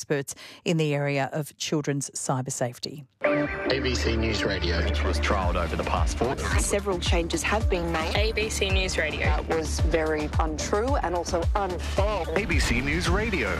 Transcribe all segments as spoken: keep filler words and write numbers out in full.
experts in the area of children's cyber safety. A B C News Radio, which was trialled over the past fortnight. Several changes have been made. A B C News Radio. That was very untrue and also unfair. A B C News Radio.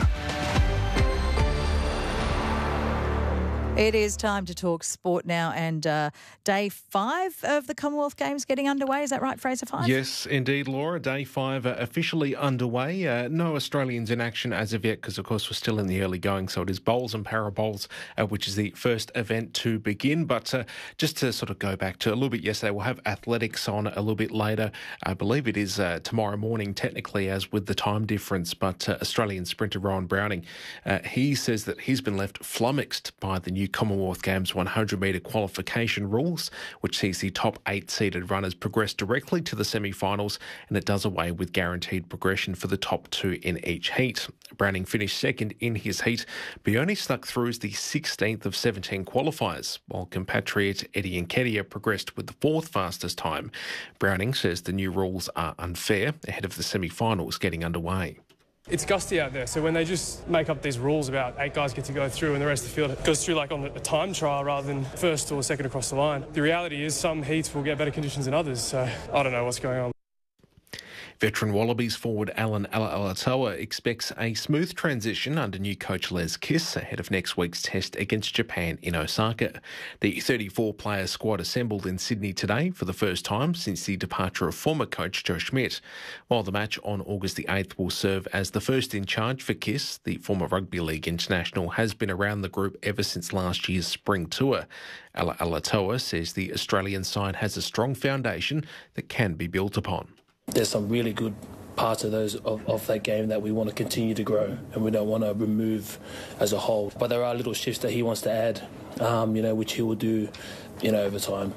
It is time to talk sport now, and uh, day five of the Commonwealth Games getting underway. Is that right, Fraser Five? Yes, indeed, Laura. Day five uh, officially underway. Uh, no Australians in action as of yet because, of course, we're still in the early going. So it is bowls and para bowls, uh, which is the first event to begin. But uh, just to sort of go back to a little bit yesterday, we'll have athletics on a little bit later. I believe it is uh, tomorrow morning, technically, as with the time difference. But uh, Australian sprinter Rowan Browning, uh, he says that he's been left flummoxed by the new Commonwealth Games one hundred metre qualification rules, which sees the top eight seeded runners progress directly to the semi-finals, and it does away with guaranteed progression for the top two in each heat. Browning finished second in his heat, but he only snuck through as the sixteenth of seventeen qualifiers, while compatriot Eddie Nketiah progressed with the fourth fastest time. Browning says the new rules are unfair ahead of the semi-finals getting underway. It's gusty out there, so when they just make up these rules about eight guys get to go through and the rest of the field goes through like on a time trial rather than first or second across the line, the reality is some heats will get better conditions than others, so I don't know what's going on. Veteran Wallabies forward Alan Alaalatoa expects a smooth transition under new coach Les Kiss ahead of next week's test against Japan in Osaka. The thirty-four player squad assembled in Sydney today for the first time since the departure of former coach Joe Schmidt. While the match on August the eighth will serve as the first in charge for Kiss, the former rugby league international has been around the group ever since last year's spring tour. Alaalatoa says the Australian side has a strong foundation that can be built upon. There's some really good parts of those of, of that game that we want to continue to grow, and we don't want to remove as a whole. But there are little shifts that he wants to add, um, you know, which he will do, you know, over time.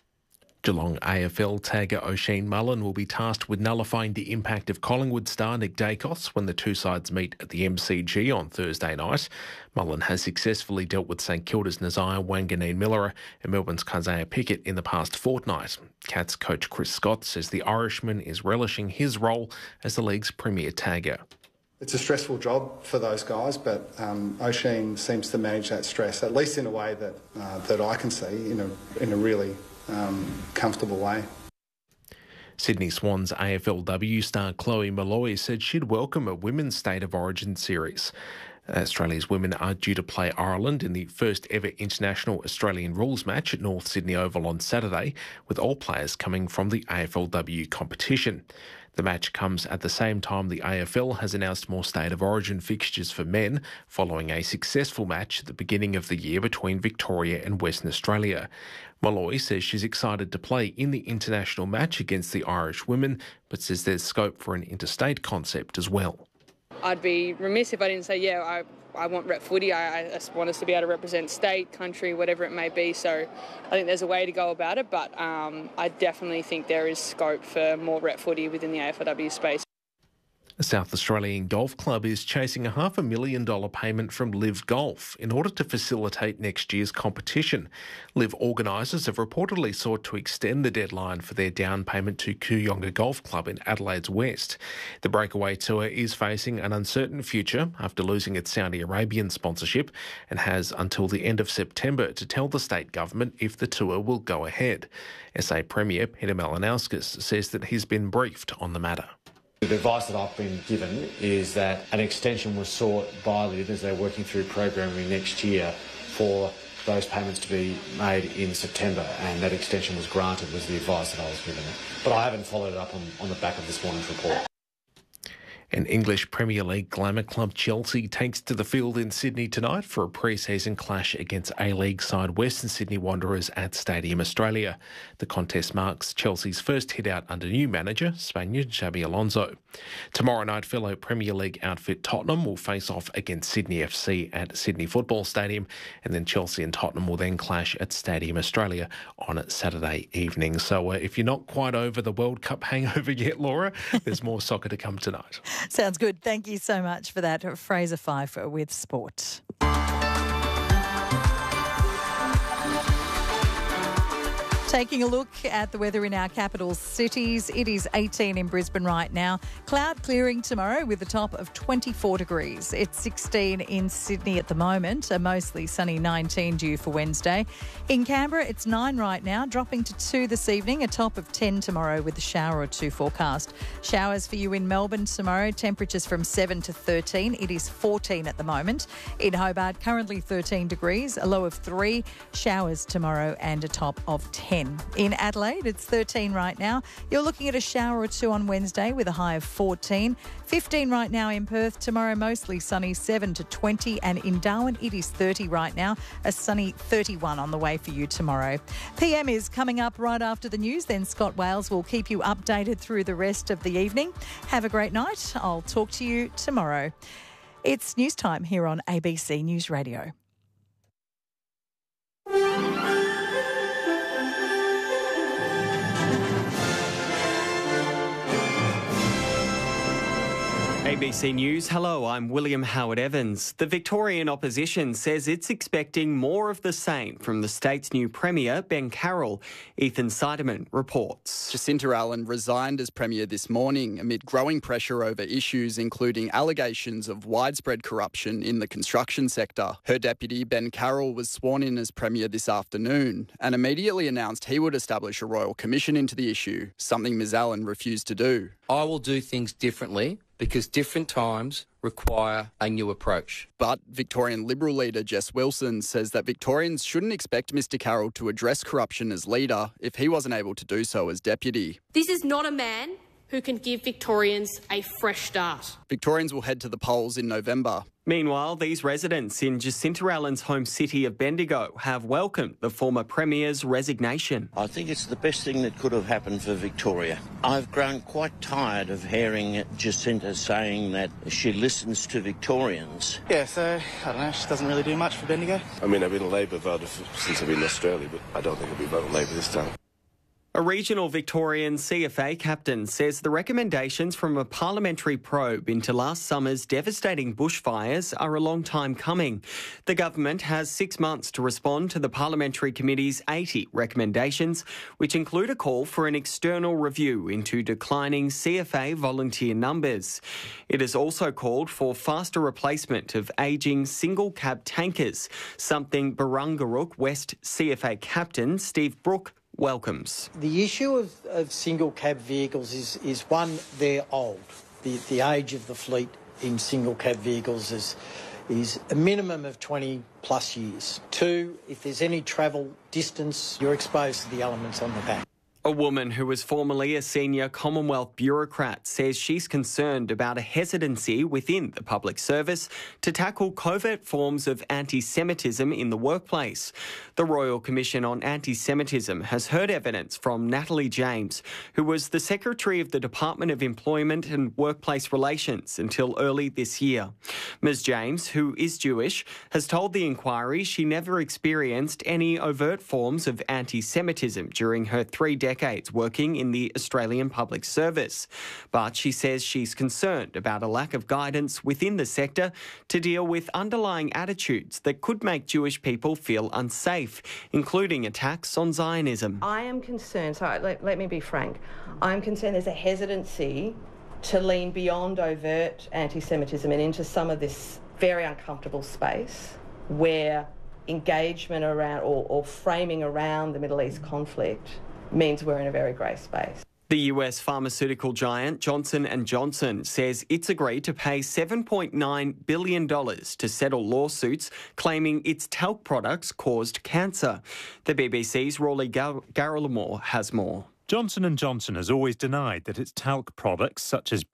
Geelong A F L tagger O'Shane Mullen will be tasked with nullifying the impact of Collingwood star Nick Dacos when the two sides meet at the M C G on Thursday night. Mullen has successfully dealt with St Kilda's Nazaya Wanganeen-Miller and Melbourne's Kazaya Pickett in the past fortnight. Cats coach Chris Scott says the Irishman is relishing his role as the league's premier tagger. It's a stressful job for those guys, but um, O'Shane seems to manage that stress, at least in a way that uh, that I can see, in a in a really um, comfortable way. Sydney Swans A F L W star Chloe Molloy said she'd welcome a Women's State of Origin series. Australia's women are due to play Ireland in the first ever international Australian rules match at North Sydney Oval on Saturday, with all players coming from the A F L W competition. The match comes at the same time the A F L has announced more State of Origin fixtures for men, following a successful match at the beginning of the year between Victoria and Western Australia. Molloy says she's excited to play in the international match against the Irish women, but says there's scope for an interstate concept as well. I'd be remiss if I didn't say, yeah, I, I want rep footy. I, I just want us to be able to represent state, country, whatever it may be. So I think there's a way to go about it, but um, I definitely think there is scope for more rep footy within the A F L W space. A South Australian golf club is chasing a half a million dollar payment from Live Golf in order to facilitate next year's competition. Live organisers have reportedly sought to extend the deadline for their down payment to Kooyonga Golf Club in Adelaide's West. The breakaway tour is facing an uncertain future after losing its Saudi Arabian sponsorship and has until the end of September to tell the state government if the tour will go ahead. S A Premier Peter Malinauskas says that he's been briefed on the matter. The advice that I've been given is that an extension was sought by Live as they're working through programming next year for those payments to be made in September, and that extension was granted, was the advice that I was given. But I haven't followed it up on, on the back of this morning's report. And English Premier League glamour club Chelsea takes to the field in Sydney tonight for a pre-season clash against A-League side Western Sydney Wanderers at Stadium Australia. The contest marks Chelsea's first hit out under new manager, Spaniard Xabi Alonso. Tomorrow night, fellow Premier League outfit Tottenham will face off against Sydney F C at Sydney Football Stadium, and then Chelsea and Tottenham will then clash at Stadium Australia on Saturday evening. So uh, if you're not quite over the World Cup hangover yet, Laura, there's more soccer to come tonight. Sounds good. Thank you so much for that. Fraser Fife with sport. Taking a look at the weather in our capital cities, it is eighteen in Brisbane right now. Cloud clearing tomorrow with a top of twenty-four degrees. It's sixteen in Sydney at the moment, a mostly sunny nineteen due for Wednesday. In Canberra, it's nine right now, dropping to two this evening, a top of ten tomorrow with a shower or two forecast. Showers for you in Melbourne tomorrow, temperatures from seven to thirteen. It is fourteen at the moment. In Hobart, currently thirteen degrees, a low of three. Showers tomorrow and a top of ten. In Adelaide, it's thirteen right now. You're looking at a shower or two on Wednesday with a high of fourteen. fifteen right now in Perth. Tomorrow, mostly sunny, seven to twenty. And in Darwin, it is thirty right now. A sunny thirty-one on the way for you tomorrow. P M is coming up right after the news. Then Scott Wales will keep you updated through the rest of the evening. Have a great night. I'll talk to you tomorrow. It's news time here on A B C News Radio. A B C News, hello, I'm William Howard-Evans. The Victorian opposition says it's expecting more of the same from the state's new Premier, Ben Carroll. Ethan Seidemann reports. Jacinta Allen resigned as Premier this morning amid growing pressure over issues including allegations of widespread corruption in the construction sector. Her deputy, Ben Carroll, was sworn in as Premier this afternoon and immediately announced he would establish a royal commission into the issue, something Ms Allen refused to do. I will do things differently because different times require a new approach. But Victorian Liberal leader Jess Wilson says that Victorians shouldn't expect Mr Carroll to address corruption as leader if he wasn't able to do so as deputy. This is not a man who can give Victorians a fresh start. Victorians will head to the polls in November. Meanwhile, these residents in Jacinta Allen's home city of Bendigo have welcomed the former Premier's resignation. I think it's the best thing that could have happened for Victoria. I've grown quite tired of hearing Jacinta saying that she listens to Victorians. Yeah, so, I don't know, she doesn't really do much for Bendigo. I mean, I've been a Labor voter since I've been in Australia, but I don't think I'll be voting Labor this time. A regional Victorian C F A captain says the recommendations from a parliamentary probe into last summer's devastating bushfires are a long time coming. The government has six months to respond to the parliamentary committee's eighty recommendations, which include a call for an external review into declining C F A volunteer numbers. It has also called for faster replacement of ageing single cab tankers, something Barangaruk West C F A captain Steve Brook welcomes. The issue of, of single cab vehicles is, is one, they're old. The, the age of the fleet in single cab vehicles is, is a minimum of twenty plus years. Two, if there's any travel distance, you're exposed to the elements on the back. A woman who was formerly a senior Commonwealth bureaucrat says she's concerned about a hesitancy within the public service to tackle covert forms of anti-Semitism in the workplace. The Royal Commission on Anti-Semitism has heard evidence from Natalie James, who was the Secretary of the Department of Employment and Workplace Relations until early this year. Miz James, who is Jewish, has told the inquiry she never experienced any overt forms of anti-Semitism during her three decades decades working in the Australian Public Service. But she says she's concerned about a lack of guidance within the sector to deal with underlying attitudes that could make Jewish people feel unsafe, including attacks on Zionism. I am concerned, so let, let me be frank, I'm concerned there's a hesitancy to lean beyond overt anti-Semitism and into some of this very uncomfortable space where engagement around or, or framing around the Middle East conflict means we're in a very grey space. The U S pharmaceutical giant Johnson and Johnson says it's agreed to pay seven point nine billion dollars to settle lawsuits claiming its talc products caused cancer. The B B C's Rawley Gar- Garrelmore has more. Johnson and Johnson has always denied that its talc products, such as